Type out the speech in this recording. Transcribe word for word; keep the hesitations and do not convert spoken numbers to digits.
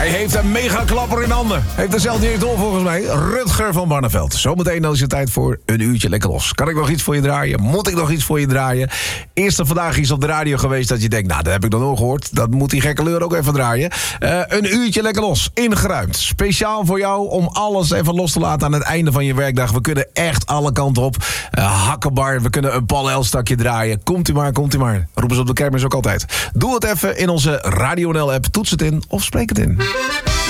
Hij heeft een mega klapper in handen. Heeft dezelfde directeur volgens mij. Rutger van Barneveld. Zometeen is het tijd voor een uurtje lekker los. Kan ik nog iets voor je draaien? Moet ik nog iets voor je draaien? Eerste vandaag is op de radio geweest dat je denkt... nou, dat heb ik nog nooit gehoord. Dat moet die gekke leur ook even draaien. Uh, een uurtje lekker los. Ingeruimd. Speciaal voor jou om alles even los te laten aan het einde van je werkdag. We kunnen echt alle kanten op. Uh, hakkenbar. We kunnen een Paul Elstakje draaien. Komt u maar, komt u maar. Roepen ze op de kermis ook altijd. Doe het even in onze Radio N L app. Toets het in of spreek het in.